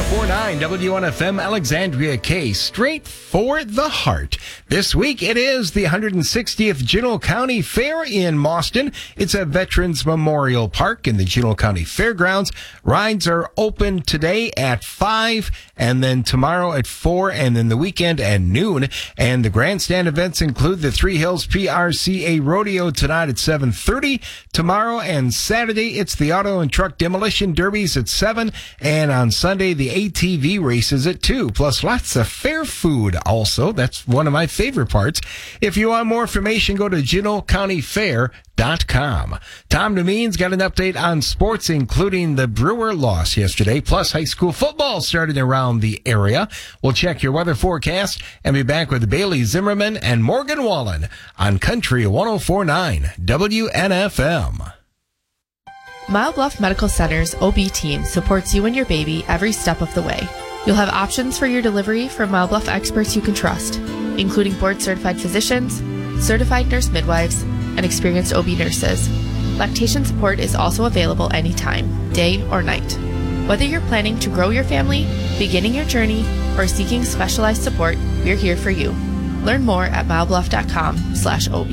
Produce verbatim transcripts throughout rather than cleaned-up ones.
oh four point nine W N F M Alexandria K, straight for the heart. This week it is the one hundred sixtieth Juneau County Fair in Mauston. It's at Veterans Memorial Park in the Juneau County Fairgrounds. Rides are open today at five, and then tomorrow at four, and then the weekend at noon. And the grandstand events include the Three Hills P R C A Rodeo tonight at seven thirty. Tomorrow and Saturday, it's the Auto and Truck Demolition Derbies at seven, and on Sunday, the A T V races at two, plus lots of fair food also. That's one of my favorite parts. If you want more information, go to juneau county fair dot com. Tom Demeen's got an update on sports, including the Brewer loss yesterday, plus high school football started around the area. We'll check your weather forecast and be back with Bailey Zimmerman and Morgan Wallen on Country one oh four point nine W N F M. Mile Bluff Medical Center's O B team supports you and your baby every step of the way. You'll have options for your delivery from Mile Bluff experts you can trust, including board-certified physicians, certified nurse midwives, and experienced O B nurses. Lactation support is also available anytime, day or night. Whether you're planning to grow your family, beginning your journey, or seeking specialized support, we're here for you. Learn more at milebluff.com slash OB.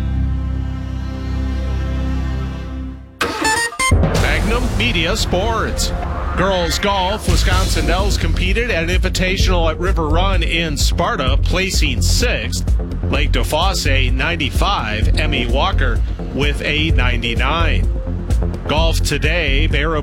Magnum Media Sports. Girls golf, Wisconsin Dells competed at an invitational at River Run in Sparta, placing sixth. Lake DeFosse ninety-five, Emmy Walker with a ninety-nine. Golf today, Barrow